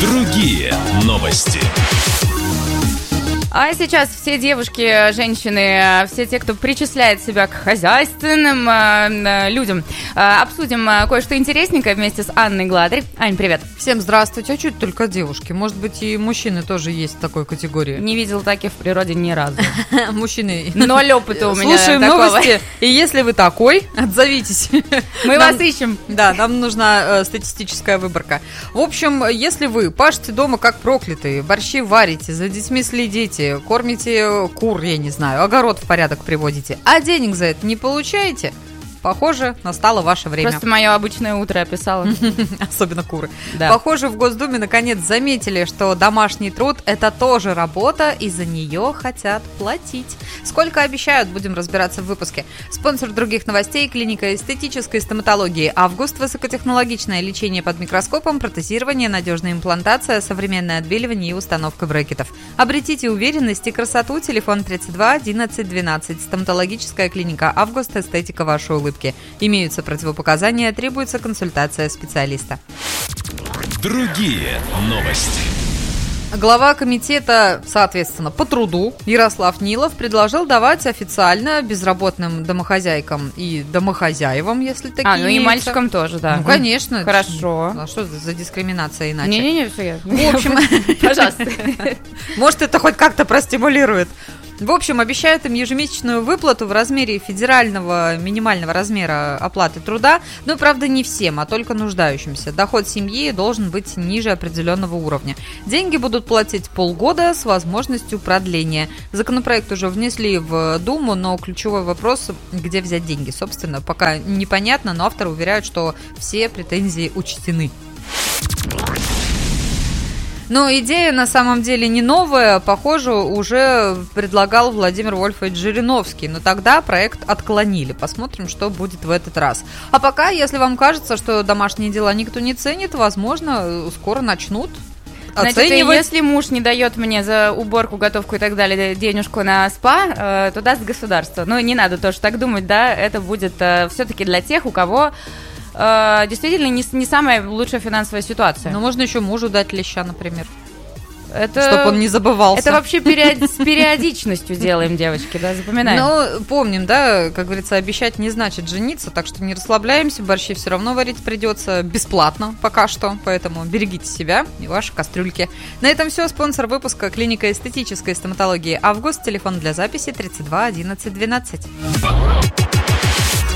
Другие новости. А сейчас все девушки, женщины, все те, кто причисляет себя к хозяйственным людям, обсудим кое-что интересненькое вместе с Анной Гладырь. Ань, привет. Всем здравствуйте. А чуть только девушки? Может быть, и мужчины тоже есть в такой категории? Не видел таких в природе ни разу. Мужчины. 0 опыта у меня. Слушаем новости, и если вы такой, отзовитесь. Мы вас ищем. Да, нам нужна статистическая выборка. В общем, если вы пашете дома как проклятые, борщи варите, за детьми следите, кормите кур, я не знаю, огород в порядок приводите, а денег за это не получаете, похоже, настало ваше время. Просто мое обычное утро описала. Особенно куры. Да. Похоже, в Госдуме наконец заметили, что домашний труд – это тоже работа, и за нее хотят платить. Сколько обещают, будем разбираться в выпуске. Спонсор других новостей – клиника эстетической стоматологии «Август», высокотехнологичное лечение под микроскопом, протезирование, надежная имплантация, современное отбеливание и установка брекетов. Обретите уверенность и красоту. Телефон 32 11 12. Стоматологическая клиника «Август», эстетика вашей улыбки. Имеются противопоказания, требуется консультация специалиста. Другие новости. Глава комитета, соответственно, по труду Ярослав Нилов предложил давать официально безработным домохозяйкам и домохозяевам, если такие ну и имеются. мальчикам тоже, да. Ну, конечно. Хорошо. А что за дискриминация иначе? Не-не-не, все я. В общем, Пожалуйста. может, это хоть как-то простимулирует. В общем, обещают им ежемесячную выплату в размере федерального минимального размера оплаты труда, но, правда, не всем, а только нуждающимся. Доход семьи должен быть ниже определенного уровня. Деньги будут платить полгода с возможностью продления. Законопроект уже внесли в Думу, но ключевой вопрос, где взять деньги, собственно, пока непонятно, но авторы уверяют, что все претензии учтены. Но идея на самом деле не новая, похоже, уже предлагал Владимир Вольфович Жириновский, но тогда проект отклонили. Посмотрим, что будет в этот раз. А пока, если вам кажется, что домашние дела никто не ценит, возможно, скоро начнут оценивать. Значит, если муж не дает мне за уборку, готовку и так далее денежку на спа, то даст государство. Ну, не надо тоже так думать, да, это будет все-таки для тех, у кого... действительно не самая лучшая финансовая ситуация. Но можно еще мужу дать леща, например. Это... Чтобы он не забывался. Это вообще с периодичностью делаем, девочки, да, запоминаем. Ну, помним, да, как говорится, обещать не значит жениться, так что не расслабляемся, борщи все равно варить придется бесплатно пока что, поэтому берегите себя и ваши кастрюльки. На этом все. Спонсор выпуска — клиника эстетической стоматологии «Август». Телефон для записи 32 11 12.